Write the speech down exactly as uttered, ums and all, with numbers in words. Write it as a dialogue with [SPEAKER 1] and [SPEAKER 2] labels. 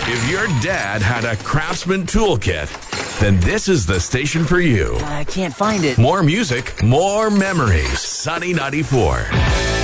[SPEAKER 1] If your dad had a Craftsman toolkit, then this is the station for you.
[SPEAKER 2] I can't find it.
[SPEAKER 1] More music, more memories. Sunny ninety-four.